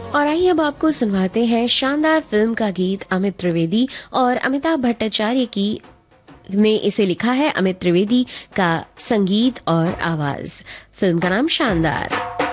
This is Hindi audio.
और आइए अब आपको सुनवाते हैं शानदार फिल्म का गीत अमित त्रिवेदी और अमिताभ भट्टाचार्य की ने इसे लिखा है। अमित त्रिवेदी का संगीत और आवाज। फिल्म का नाम शानदार।